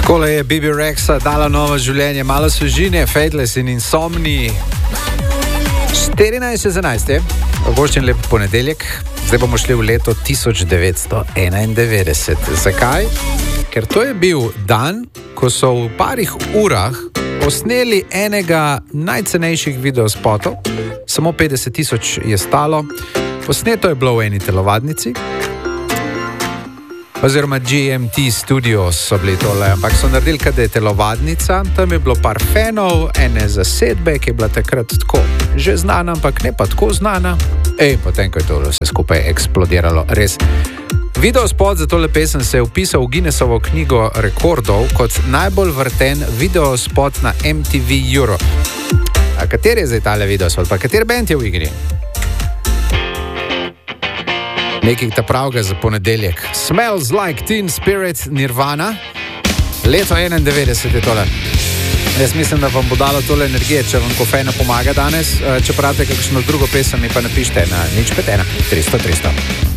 Takole je Bibi Rexa dala novo življenje, malo svežine, Faithless in Insomni. 14.11 je, voščen lep ponedeljek, zdaj bomo šli v leto 1991. Zakaj? Ker to je bil dan, ko so v parih urah posneli enega najcenejših videospotov, samo 50,000 je stalo, posneto je bilo v eni telovadnici, oziroma GMT Studios so bili tole, ampak so naredili, kada je telovadnica, tam je bilo par fanov, ene zasedbe, ki je bila takrat tako že znana, ampak ne pa tako znana, in potem, ko je to vse skupaj eksplodiralo, res. Videospot za tole pesem se je vpisal v Guinnessovo knjigo rekordov kot najbolj vrten videospot na MTV Europe. A kateri je zdaj tale videospot, pa kateri band je v igri? Nekaj ta pravga za ponedeljek. Smells Like Teen Spirit, Nirvana. Leto 91 je tole. Jaz mislim, da vam bo dalo tole energije, če vam kofeina pomaga danes. Če pravite kakšno drugo pesem, mi pa napište na 051 300 300.